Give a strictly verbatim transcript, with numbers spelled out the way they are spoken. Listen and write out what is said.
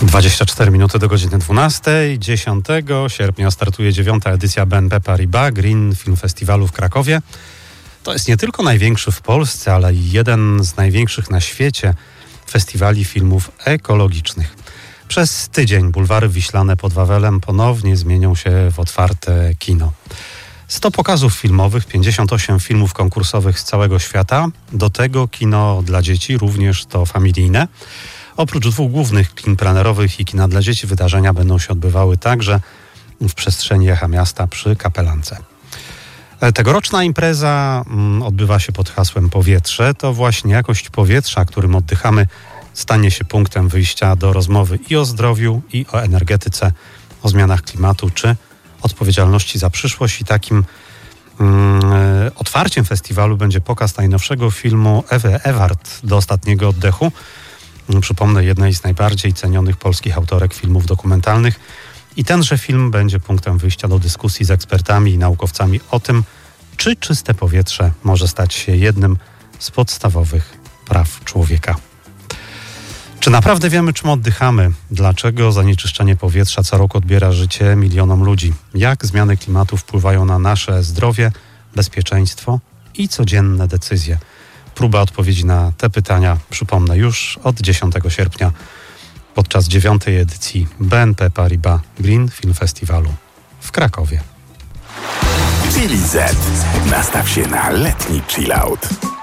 dwadzieścia cztery minuty do godziny dwunastej. dziesiątego sierpnia startuje dziewiąta edycja B N P Paribas Green Film Festiwalu w Krakowie. To jest nie tylko największy w Polsce, ale i jeden z największych na świecie festiwali filmów ekologicznych. Przez tydzień bulwary wiślane pod Wawelem ponownie zmienią się w otwarte kino. sto pokazów filmowych, pięćdziesiąt osiem filmów konkursowych z całego świata. Do tego kino dla dzieci, również to familijne. Oprócz dwóch głównych kin plenerowych i kina dla dzieci, wydarzenia będą się odbywały także w przestrzeni Echa Miasta przy Kapelance. Tegoroczna impreza odbywa się pod hasłem Powietrze. To właśnie jakość powietrza, którym oddychamy, stanie się punktem wyjścia do rozmowy i o zdrowiu, i o energetyce, o zmianach klimatu, czy odpowiedzialności za przyszłość. I takim mm, otwarciem festiwalu będzie pokaz najnowszego filmu Ewy Ewart, Do ostatniego oddechu. Przypomnę, jednej z najbardziej cenionych polskich autorek filmów dokumentalnych. I tenże film będzie punktem wyjścia do dyskusji z ekspertami i naukowcami o tym, czy czyste powietrze może stać się jednym z podstawowych praw człowieka. Czy naprawdę wiemy, czym oddychamy? Dlaczego zanieczyszczenie powietrza co roku odbiera życie milionom ludzi? Jak zmiany klimatu wpływają na nasze zdrowie, bezpieczeństwo i codzienne decyzje? Próba odpowiedzi na te pytania, przypomnę, już od dziesiątego sierpnia podczas dziewiątej edycji B N P Paribas Green Film Festiwalu w Krakowie. Chili Z. Nastaw się na letni chillout.